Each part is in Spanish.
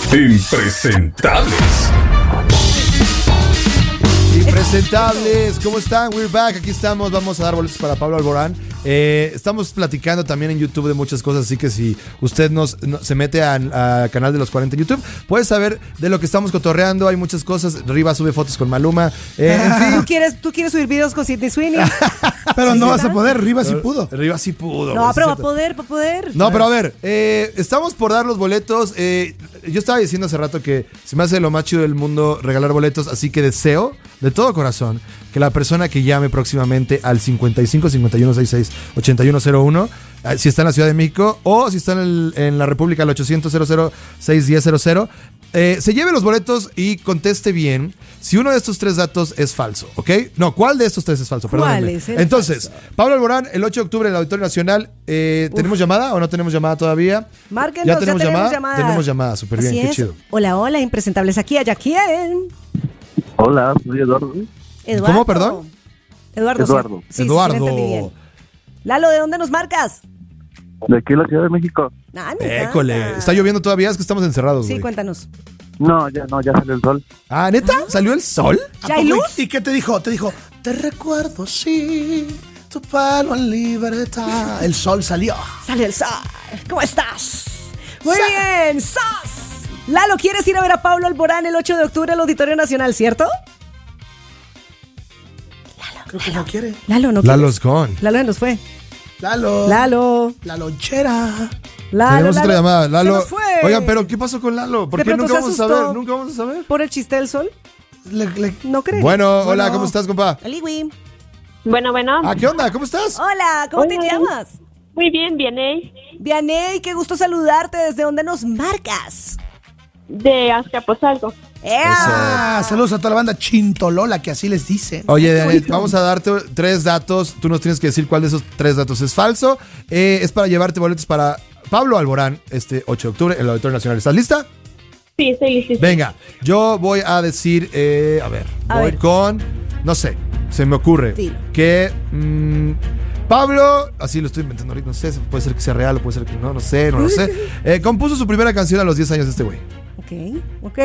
Impresentables. Impresentables, ¿cómo están? We're back, aquí estamos, vamos a dar boletos para Pablo Alborán. Estamos platicando también en YouTube de muchas cosas, así que si usted se mete al canal de los 40 en YouTube, puede saber de lo que estamos cotorreando, hay muchas cosas. Riva sube fotos con Maluma. En fin. ¿Tú quieres subir videos con Sidney Sweeney? Pero no vas a poder, Riva sí pudo. Riva sí pudo. No, pero va a poder. No, pero a ver, estamos por dar los boletos. Yo estaba diciendo hace rato que se me hace lo más chido del mundo regalar boletos, así que deseo de todo corazón que la persona que llame próximamente al 55 51 66 8101, si está en la Ciudad de México o si está en la República al 800 00 610 00, se lleve los boletos y conteste bien si uno de estos tres datos es falso, ¿ok? No, ¿cuál de estos tres es falso? ¿Cuál es el Entonces, falso? Pablo Alborán, el 8 de octubre en el Auditorio Nacional. ¿Tenemos llamada o no tenemos llamada todavía? Márquenos, ¿Ya tenemos llamada? llamada. Tenemos llamada, súper bien, Así qué es. chido. Hola, impresentables. Aquí, allá, ¿quién? Hola, soy Eduardo. Eduardo. ¿Cómo, perdón? Eduardo. Eduardo. Sí, Eduardo. Sí, le entendí bien. Lalo, ¿de dónde nos marcas? De aquí en la Ciudad de México. Ah, me encanta. École, ¿está lloviendo todavía? Es que estamos encerrados, Sí, güey. cuéntanos. No, ya salió el sol. Ah, ¿neta? ¿Salió el sol? ¿Ya hay luz? ¿Y qué te dijo? Te dijo, te recuerdo, sí, tu palo en libertad. El sol salió. Sale el sol. ¿Cómo estás? Muy bien, ¡sos! Lalo, ¿quieres ir a ver a Pablo Alborán el 8 de octubre al Auditorio Nacional, cierto? Creo que no quiere. Lalo, no quieres. Lalo's gone. Lalo nos fue. Lalo. Lalo. La lonchera. Lalo. Tenemos otra llamada. Lalo. Se nos fue. Oigan, pero ¿qué pasó con Lalo? ¿Por De qué pronto nunca se vamos a asustó. saber? ¿Nunca vamos a saber? ¿Por el chiste del sol? No creo. Bueno, hola, ¿cómo estás, compa? Aliwi. Bueno. Ah, ¿qué onda? ¿Cómo estás? Hola, ¿cómo te Hola. llamas? Muy bien, viene Vianey, qué gusto saludarte. ¿Desde dónde nos marcas? de Azcapotzalco. ¡Ea! Saludos a toda la banda Chintolola, que así les dicen. Oye, Daniel, vamos a darte tres datos. Tú nos tienes que decir cuál de esos tres datos es falso. Es para llevarte boletos para Pablo Alborán este 8 de octubre en el Auditorio Nacional. ¿Estás lista? Sí, estoy lista. Venga, yo voy a decir, A ver. con, no sé, se me ocurre Dilo. que Pablo, así lo estoy inventando ahorita, no sé, puede ser que sea real o puede ser que no sé, no lo sé. Compuso su primera canción a los 10 años este güey. Ok.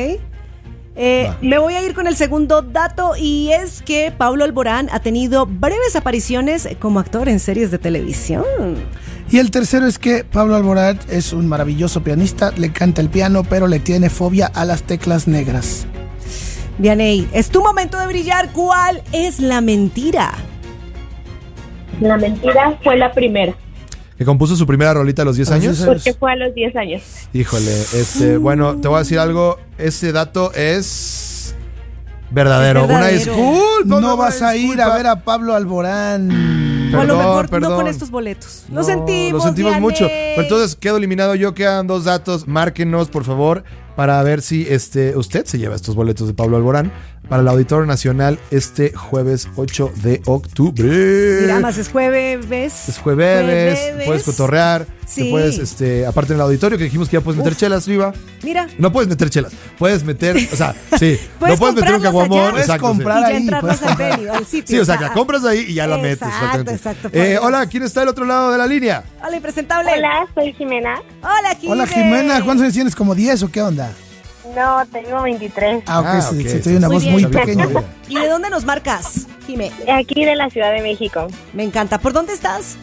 Me voy a ir con el segundo dato y es que Pablo Alborán ha tenido breves apariciones como actor en series de televisión. Y el tercero es que Pablo Alborán es un maravilloso pianista, le canta el piano, pero le tiene fobia a las teclas negras. Vianey, es tu momento de brillar. ¿Cuál es la mentira? La mentira fue la primera, Que compuso su primera rolita a los 10 A los años. 10 años. porque fue a los 10 años. Híjole, bueno, te voy a decir algo. Ese dato es verdadero. Es verdadero. Una disculpa. No vas a ir a ver a a Pablo Alborán. O a lo mejor perdón. no con estos boletos. Lo No, sentimos, Lo sentimos Vianey. mucho. Pero entonces quedo eliminado yo. Quedan dos datos. Márquenos, por favor, para ver si usted se lleva estos boletos de Pablo Alborán para el Auditorio Nacional este jueves 8 de octubre. Mira, más es jueves. Es jueves, puedes cotorrear. Sí. Te puedes, aparte en el auditorio que dijimos que ya puedes meter chelas, Riva. Mira. No puedes meter chelas. Puedes meter, o sea, sí. Puedes no puedes meter un comprarlas caguamón. allá. Puedes Exacto, sí. comprar Y ya ahí, entrarlas pues. al venue, al sitio. Sí, o sea, que la compras ahí y ya la metes. Exacto, Exactamente. pues. Hola, ¿quién está del otro lado de la línea? Hola, impresentable. Hola, soy Jimena. Hola, Jimena. Hola Jimena, ¿cuántos años tienes? ¿Como 10 o qué onda? No, tengo 23. Ah, ok, Ah, sí, ok. sí, soy una Muy voz bien. muy pequeña. ¿Y de dónde nos marcas, Jime? Aquí de la Ciudad de México. Me encanta. ¿Por dónde estás?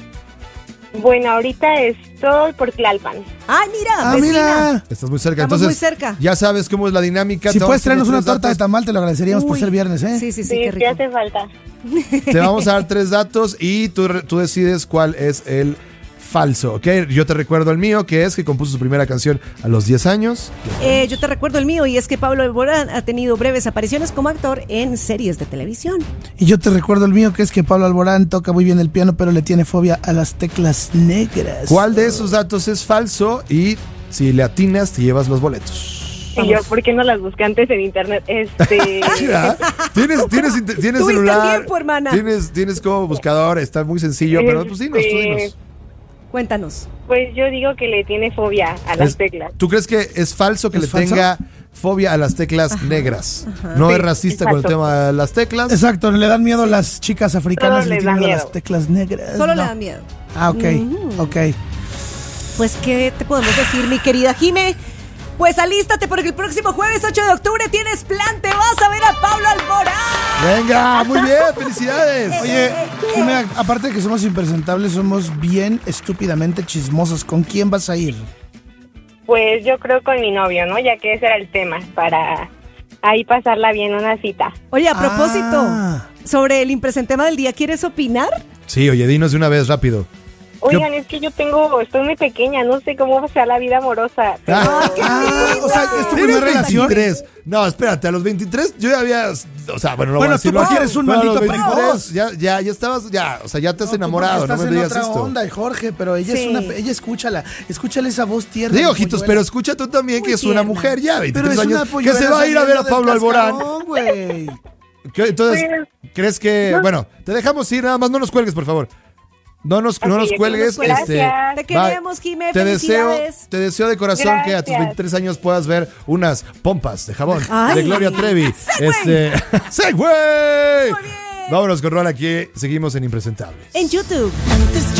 Bueno, ahorita estoy por Tlalpan. Ay, mira, Ah, vecina. mira. Estás muy cerca. Estamos Entonces, muy cerca. ya sabes cómo es la dinámica. Si Te puedes vamos a traernos hacer una tres torta de datos. tamal, te lo agradeceríamos por Uy. ser viernes, ¿eh? Sí, Sí, qué sí rico. hace falta. Te vamos a dar tres datos y tú decides cuál es el falso, ¿ok? Yo te recuerdo el mío, que es que compuso su primera canción a los 10 años. Yo te recuerdo el mío y es que Pablo Alborán ha tenido breves apariciones como actor en series de televisión. Y yo te recuerdo el mío, que es que Pablo Alborán toca muy bien el piano, pero le tiene fobia a las teclas negras. ¿Cuál de esos datos es falso? Y si le atinas, te llevas los boletos. Y yo, ¿por qué no las busqué antes en internet? Sí, ¿verdad? ¿Tienes Tuviste celular? tiempo, hermana. Tienes como buscador, está muy sencillo, pero pues dinos, tú dinos. Cuéntanos. Pues yo digo que le tiene fobia a las teclas. ¿Tú crees que es falso que ¿Es le falso? tenga fobia a las teclas negras? No Sí, es racista exacto. con el tema de las teclas. Exacto, le dan miedo las chicas africanas, Solo le les tienen da miedo a miedo. las teclas negras. Solo le no. da miedo. Ah, ok, ok. Pues, ¿qué te podemos decir, mi querida Jime? Pues alístate porque el próximo jueves 8 de octubre tienes plan, te vas a ver a Pablo Alborán. Venga, muy bien, felicidades. Oye, Jimena, aparte de que somos impresentables, somos bien estúpidamente chismosos. ¿Con quién vas a ir? Pues yo creo con mi novio, ¿no? Ya que ese era el tema, para ahí pasarla bien una cita. Oye, a propósito, Ah. sobre el impresentema del día, ¿quieres opinar? Sí, oye, dinos de una vez, rápido. Oigan, es que estoy muy pequeña, no sé cómo sea la vida amorosa. pero- O sea, ¿es tu ¿Tienes primera relación? 23? No, espérate, a los 23 yo ya había, o sea, bueno, no voy Bueno, a decirlo tú porque aquí, eres un pero a los maldito 23 precoz. ya estabas, o sea, ya te has No, tú enamorado, porque no me estás digas en otra esto. onda, Jorge, pero ella Sí. ella escúchale esa voz tierna. Sí, de ojitos, polluela. pero escucha tú también Muy que es una tierna. mujer ya, 23 Pero es una años, que polluela se va a ir a ver a saliendo Pablo del Alborán. cascarón, güey. Entonces, Pues, ¿crees que, bueno, te dejamos ir, nada más no nos cuelgues, por favor? No nos Ok, cuelgues, gracias. Te queremos, Jimé, te felicidades. deseo de corazón que a tus Gracias. 23 años puedas ver unas pompas de jabón Ay. de Gloria Trevi. ¡Segway! Muy bien. Vámonos con Rol, aquí seguimos en Impresentables. En YouTube. Antes